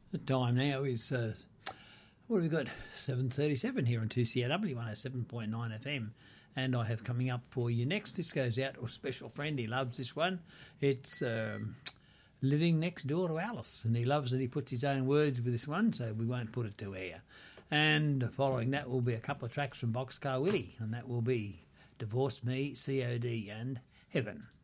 The time now is, what have we got? 7:37 here on 2CRW 107.9 FM. And I have coming up for you next. This goes out to a special friend. He loves this one. It's Living Next Door to Alice. And he loves that he puts his own words with this one, so we won't put it to air. And following that will be a couple of tracks from Boxcar Willie. And that will be Divorce Me, COD and Heaven.